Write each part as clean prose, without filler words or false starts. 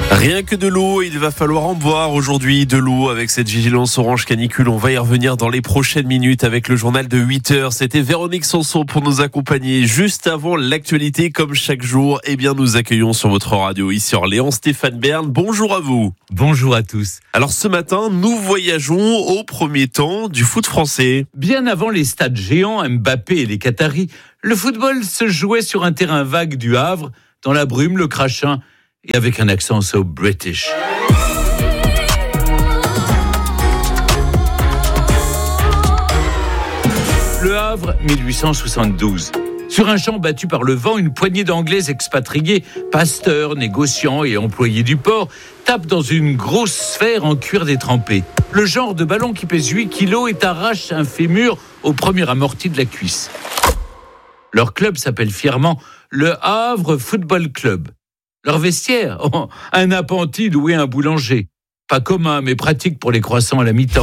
Rien que de l'eau, il va falloir en boire aujourd'hui, de l'eau avec cette vigilance orange canicule. On va y revenir dans les prochaines minutes avec le journal de 8h. C'était Véronique Sanson pour nous accompagner juste avant l'actualité comme chaque jour. Eh bien, nous accueillons sur votre radio ici Orléans Stéphane Bern. Bonjour à vous. Bonjour à tous. Alors ce matin, nous voyageons au premier temps du foot français. Bien avant les stades géants, Mbappé et les Qataris, le football se jouait sur un terrain vague du Havre, dans la brume, le crachin, et avec un accent so British. Le Havre, 1872. Sur un champ battu par le vent, une poignée d'Anglais expatriés, pasteurs, négociants et employés du port, tapent dans une grosse sphère en cuir détrempé. Le genre de ballon qui pèse 8 kilos et t'arrache un fémur au premier amorti de la cuisse. Leur club s'appelle fièrement le Havre Football Club. Leur vestiaire, un appentis loué un boulanger. Pas commun, mais pratique pour les croissants à la mi-temps.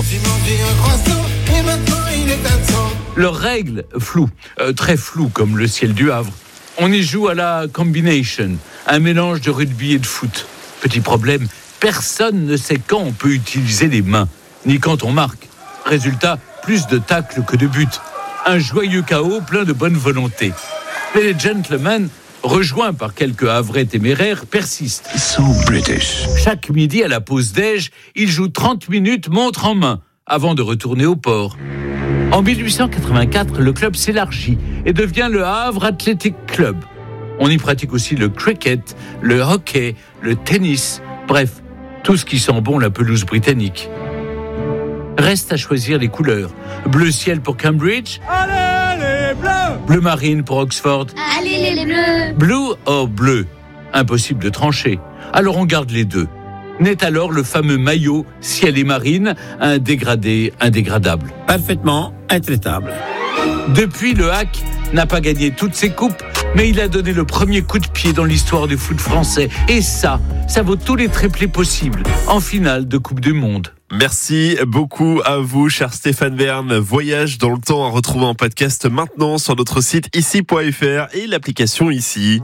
Leurs règles, floues, très floues comme le ciel du Havre. On y joue à la combination, un mélange de rugby et de foot. Petit problème, personne ne sait quand on peut utiliser les mains, ni quand on marque. Résultat, plus de tacles que de buts. Un joyeux chaos plein de bonne volonté. Mais les gentlemen, rejoints par quelques Havrais téméraires, persistent. So British. Chaque midi à la pause déj, ils jouent 30 minutes montre en main avant de retourner au port. En 1884, le club s'élargit et devient le Havre Athletic Club. On y pratique aussi le cricket, le hockey, le tennis, bref, tout ce qui sent bon la pelouse britannique. Reste à choisir les couleurs. Bleu ciel pour Cambridge. Allez les bleus! Bleu marine pour Oxford. Allez les bleus! Blue or bleu. Impossible de trancher. Alors on garde les deux. Naît alors le fameux maillot ciel et marine, un dégradé indégradable. Parfaitement intraitable. Depuis, le Hack n'a pas gagné toutes ses coupes, mais il a donné le premier coup de pied dans l'histoire du foot français. Et ça vaut tous les triplés possibles en finale de Coupe du Monde. Merci beaucoup à vous, cher Stéphane Bern. Voyage dans le temps à retrouver en podcast maintenant sur notre site ici.fr et l'application Ici.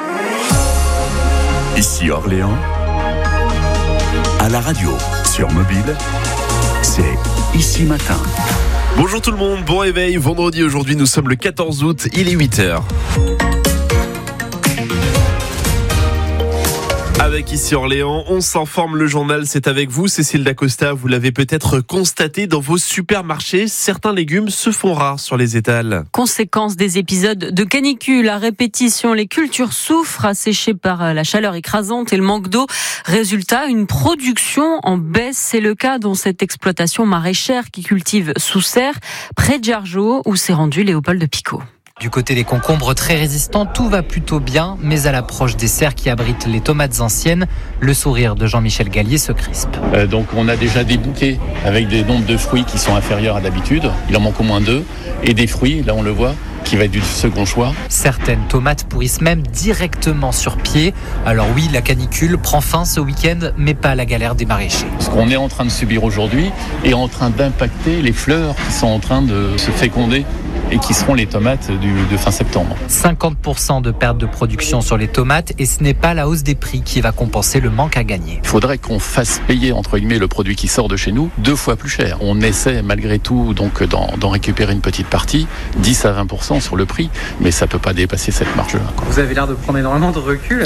Ici Orléans, à la radio, sur mobile, c'est Ici Matin. Bonjour tout le monde, bon réveil. Vendredi aujourd'hui, nous sommes le 14 août, il est 8h. Avec Ici Orléans, on s'informe, le journal, c'est avec vous, Cécile Dacosta. Vous l'avez peut-être constaté dans vos supermarchés, certains légumes se font rares sur les étals. Conséquence des épisodes de canicule à répétition, les cultures souffrent, asséchées par la chaleur écrasante et le manque d'eau. Résultat, une production en baisse. C'est le cas dans cette exploitation maraîchère qui cultive sous serre, près de Jargeau, où s'est rendu Léopold Picot. Du côté des concombres très résistants, tout va plutôt bien, mais à l'approche des serres qui abritent les tomates anciennes, le sourire de Jean-Michel Gallier se crispe. Donc on a déjà des bouquets avec des nombres de fruits qui sont inférieurs à d'habitude, il en manque au moins 2, et des fruits, là on le voit, qui va être du second choix. Certaines tomates pourrissent même directement sur pied. Alors oui, la canicule prend fin ce week-end, mais pas la galère des maraîchers. Ce qu'on est en train de subir aujourd'hui est en train d'impacter les fleurs qui sont en train de se féconder et qui seront les tomates de fin septembre. 50% de perte de production sur les tomates et ce n'est pas la hausse des prix qui va compenser le manque à gagner. Il faudrait qu'on fasse payer, entre guillemets, le produit qui sort de chez nous 2 fois plus cher. On essaie malgré tout donc d'en récupérer une petite partie, 10 à 20% sur le prix, mais ça ne peut pas dépasser cette marge-là. Vous avez l'air de prendre énormément de recul.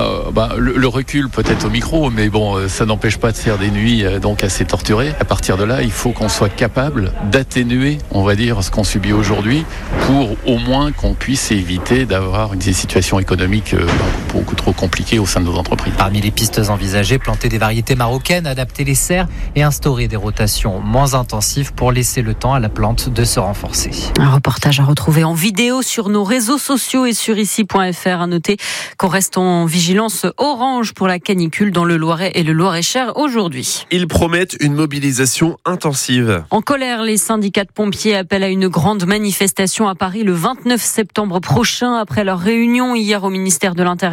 Le recul peut-être au micro, mais bon, ça n'empêche pas de faire des nuits donc assez torturées. À partir de là, il faut qu'on soit capable d'atténuer, on va dire, ce qu'on subit aujourd'hui, pour au moins qu'on puisse éviter d'avoir des situations économiques beaucoup trop compliquées au sein de nos entreprises. Parmi les pistes envisagées, planter des variétés marocaines, adapter les serres et instaurer des rotations moins intensives pour laisser le temps à la plante de se renforcer. Un reportage à retrouver en vidéo sur nos réseaux sociaux et sur ici.fr. À noter qu'on reste en vigilance orange pour la canicule dans le Loiret et le Loir-et-Cher aujourd'hui. Ils promettent une mobilisation intensive. En colère, les syndicats de pompiers appellent à une grande manifestation à Paris le 29 septembre prochain après leur réunion hier au ministère de l'Intérieur.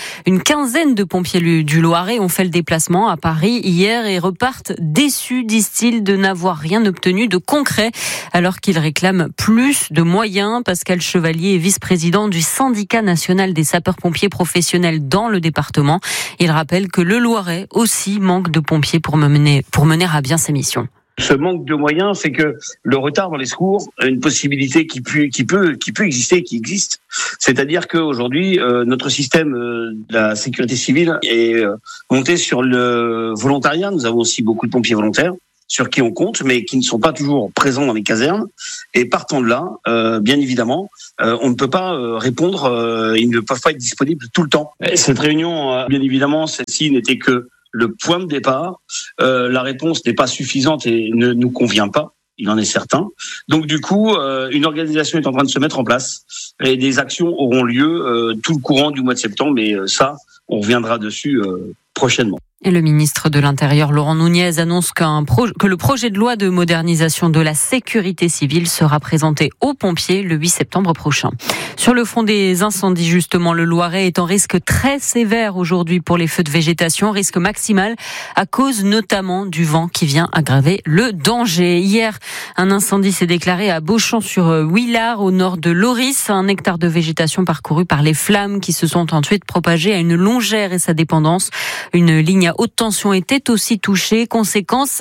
Une quinzaine de pompiers du Loiret ont fait le déplacement à Paris hier et repartent déçus, disent-ils, de n'avoir rien obtenu de concret, alors qu'ils réclament plus de moyens. Pascal Chevalier est vice-président du syndicat national des sapeurs-pompiers professionnels dans le département. Il rappelle que le Loiret aussi manque de pompiers pour mener à bien ses missions. Ce manque de moyens fait que le retard dans les secours est une possibilité qui peut exister, qui existe. C'est-à-dire qu'aujourd'hui, notre système de la sécurité civile est monté sur le volontariat. Nous avons aussi beaucoup de pompiers volontaires sur qui on compte, mais qui ne sont pas toujours présents dans les casernes. Et partant de là, bien évidemment, on ne peut pas répondre, ils ne peuvent pas être disponibles tout le temps. Et cette réunion, bien évidemment, celle-ci n'était que le point de départ. La réponse n'est pas suffisante et ne nous convient pas, il en est certain. Donc du coup, une organisation est en train de se mettre en place et des actions auront lieu tout le courant du mois de septembre, mais ça, on reviendra dessus prochainement. Et le ministre de l'Intérieur, Laurent Nunez, annonce que le projet de loi de modernisation de la sécurité civile sera présenté aux pompiers le 8 septembre prochain. Sur le front des incendies, justement, le Loiret est en risque très sévère aujourd'hui pour les feux de végétation, risque maximal à cause notamment du vent qui vient aggraver le danger. Hier, un incendie s'est déclaré à Beauchamp-sur-Huillard, au nord de Loris. 1 hectare de végétation parcouru par les flammes qui se sont ensuite propagées à une longère et sa dépendance. Une ligne à haute tension était aussi touchée. Conséquence,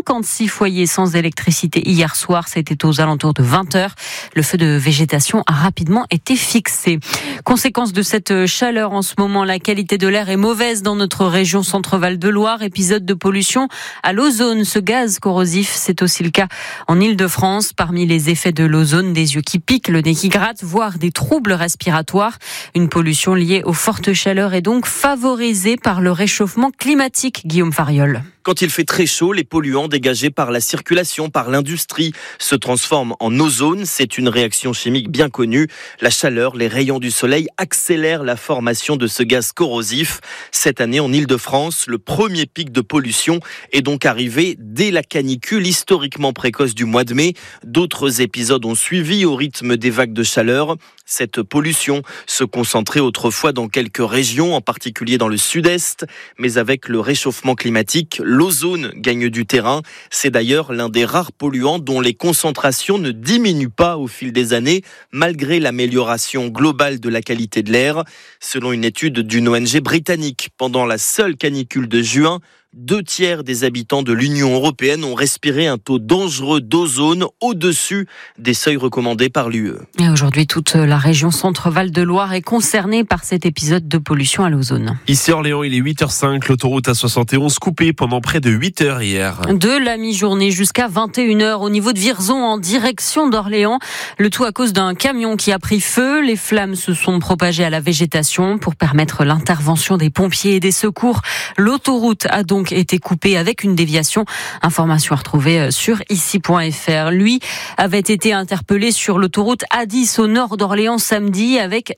56 foyers sans électricité hier soir. C'était aux alentours de 20h. Le feu de végétation a rapidement été fixé. Conséquence de cette chaleur en ce moment, la qualité de l'air est mauvaise dans notre région Centre-Val de Loire. Épisode de pollution à l'ozone. Ce gaz corrosif, c'est aussi le cas en Île-de-France. Parmi les effets de l'ozone, des yeux qui piquent, le nez qui gratte, voire des troubles respiratoires. Une pollution liée aux fortes chaleurs est donc favorisée par le réchauffement climatique, Guillaume Fariol. Quand il fait très chaud, les polluants dégagés par la circulation, par l'industrie, se transforment en ozone. C'est une réaction chimique bien connue. La chaleur, les rayons du soleil accélèrent la formation de ce gaz corrosif. Cette année, en Île-de-France, le premier pic de pollution est donc arrivé dès la canicule historiquement précoce du mois de mai. D'autres épisodes ont suivi au rythme des vagues de chaleur. Cette pollution se concentrait autrefois dans quelques régions, en particulier dans le sud-est. Mais avec le réchauffement climatique, l'ozone gagne du terrain. C'est d'ailleurs l'un des rares polluants dont les concentrations ne diminuent pas au fil des années, malgré l'amélioration globale de la qualité de l'air. Selon une étude d'une ONG britannique, pendant la seule canicule de juin, 2/3 des habitants de l'Union européenne ont respiré un taux dangereux d'ozone au-dessus des seuils recommandés par l'UE. Et aujourd'hui, toute la région Centre-Val de Loire est concernée par cet épisode de pollution à l'ozone. Ici Orléans, il est 8h05, l'autoroute A71 coupée pendant près de 8 heures hier. De la mi-journée jusqu'à 21h au niveau de Vierzon en direction d'Orléans. Le tout à cause d'un camion qui a pris feu. Les flammes se sont propagées à la végétation pour permettre l'intervention des pompiers et des secours. L'autoroute a donc été coupé avec une déviation. Information à retrouver sur ici.fr. Lui avait été interpellé sur l'autoroute A10 au nord d'Orléans samedi avec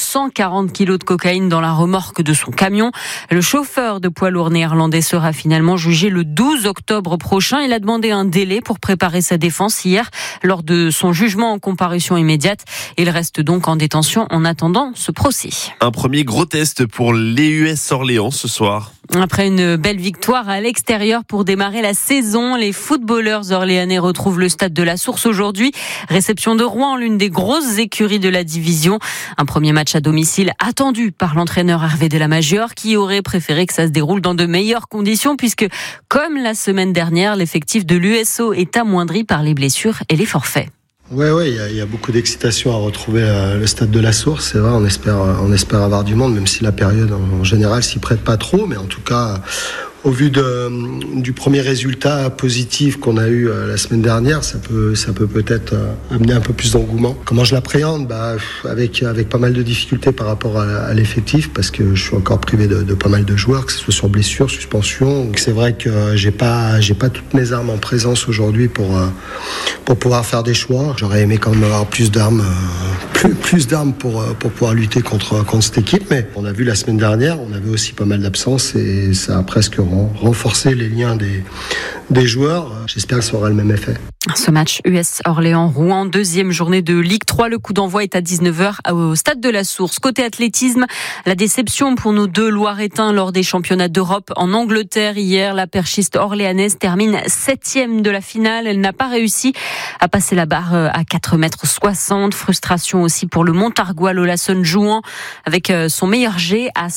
240 kilos de cocaïne dans la remorque de son camion. Le chauffeur de poids lourd néerlandais sera finalement jugé le 12 octobre prochain. Il a demandé un délai pour préparer sa défense hier lors de son jugement en comparution immédiate. Il reste donc en détention en attendant ce procès. Un premier gros test pour l'EUS Orléans ce soir. Après une belle victoire à l'extérieur pour démarrer la saison, les footballeurs orléanais retrouvent le stade de la Source aujourd'hui. Réception de Rouen, l'une des grosses écuries de la division. Un premier match à domicile attendu par l'entraîneur Hervé Delamajor qui aurait préféré que ça se déroule dans de meilleures conditions puisque, comme la semaine dernière, l'effectif de l'USO est amoindri par les blessures et les forfaits. Ouais, il y a beaucoup d'excitation à retrouver le stade de la Source. C'est vrai, on espère avoir du monde, même si la période en général s'y prête pas trop, mais en tout cas, au vu du premier résultat positif qu'on a eu la semaine dernière, ça peut peut-être amener un peu plus d'engouement. Comment je l'appréhende ? Avec pas mal de difficultés par rapport à l'effectif, parce que je suis encore privé de pas mal de joueurs, que ce soit sur blessure, suspension. Donc c'est vrai que j'ai pas toutes mes armes en présence aujourd'hui pour pouvoir faire des choix. J'aurais aimé quand même avoir plus d'armes pour pouvoir lutter contre cette équipe, mais on a vu la semaine dernière, on avait aussi pas mal d'absences et ça a presque renforcé les liens des joueurs. J'espère que ça aura le même effet. Ce match US Orléans-Rouen, deuxième journée de Ligue 3. Le coup d'envoi est à 19h au stade de la Source. Côté athlétisme, la déception pour nos deux Loiretains lors des championnats d'Europe en Angleterre. Hier, la perchiste orléanaise termine 7e de la finale. Elle n'a pas réussi à passer la barre à 4,60 m. Frustration aussi pour le Montargois Lola Son-Jouan avec son meilleur jet à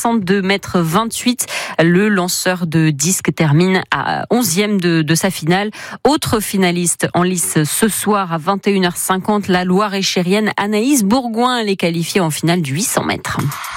62,28 m. Le lanceur de disque termine à 11e de sa finale. Autre finaliste en lice ce soir à 21h50, la Loire-et-Chérienne Anaïs Bourgoin. Elle est qualifiée en finale du 800 mètres.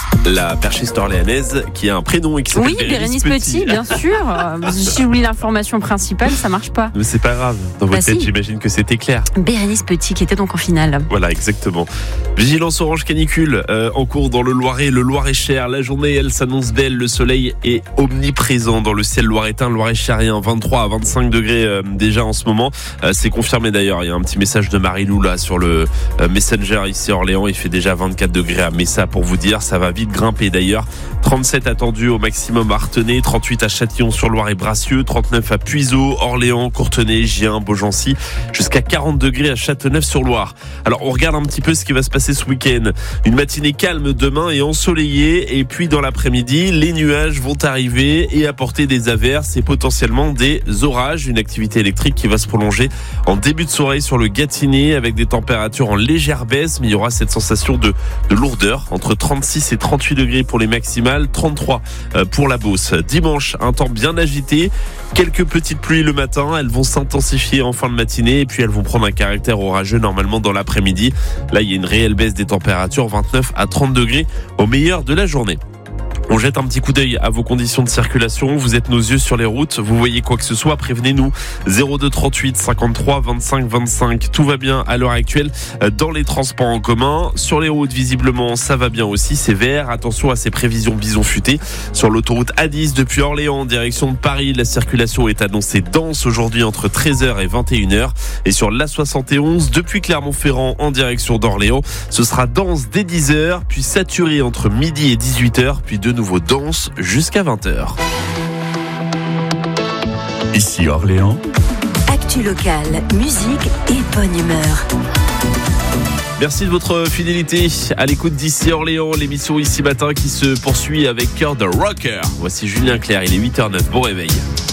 La perchiste orléanaise qui a un prénom et qui s'appelle Bérénice Petit, bien sûr. Si j'oublie l'information principale, ça marche pas. Mais c'est pas grave. Dans votre tête, j'imagine que c'était clair. Bérénice Petit qui était donc en finale. Voilà, exactement. Vigilance orange canicule en cours dans le Loiret, le Loir-et-Cher. La journée, elle s'annonce belle. Le soleil est omniprésent dans le ciel loiretain, loir-et-chérien. 23 à 25 degrés déjà en ce moment. C'est confirmé d'ailleurs. Il y a un petit message de Marie-Lou là sur le Messenger ici à Orléans. Il fait déjà 24 degrés à Messa pour vous dire. Ça va vite grimper d'ailleurs. 37 attendus au maximum à Artenay, 38 à Châtillon-sur-Loire et Bracieux, 39 à Puiseaux, Orléans, Courtenay, Gien, Beaugency, jusqu'à 40 degrés à Châteauneuf-sur-Loire. Alors on regarde un petit peu ce qui va se passer ce week-end. Une matinée calme demain et ensoleillée, et puis dans l'après-midi, les nuages vont arriver et apporter des averses et potentiellement des orages. Une activité électrique qui va se prolonger en début de soirée sur le Gâtinais avec des températures en légère baisse, mais il y aura cette sensation de lourdeur entre 36 et 38 degrés pour les maximales, 33 pour la Beauce. Dimanche, un temps bien agité, quelques petites pluies le matin, elles vont s'intensifier en fin de matinée et puis elles vont prendre un caractère orageux normalement dans l'après-midi. Là, il y a une réelle baisse des températures, 29 à 30 degrés au meilleur de la journée. On jette un petit coup d'œil à vos conditions de circulation. Vous êtes nos yeux sur les routes. Vous voyez quoi que ce soit, prévenez-nous. 02 38 53 25 25. Tout va bien à l'heure actuelle dans les transports en commun. Sur les routes, visiblement, ça va bien aussi. C'est vert. Attention à ces prévisions bison futé. Sur l'autoroute A10 depuis Orléans en direction de Paris, la circulation est annoncée dense aujourd'hui entre 13h et 21h. Et sur l'A71 depuis Clermont-Ferrand en direction d'Orléans, ce sera dense dès 10h, puis saturé entre midi et 18h, puis de nouveau dense jusqu'à 20h. Ici Orléans. Actu locale, musique et bonne humeur. Merci de votre fidélité à l'écoute d'Ici Orléans, l'émission Ici Matin qui se poursuit avec cœur de rocker. Voici Julien Clerc, il est 8h09, bon réveil.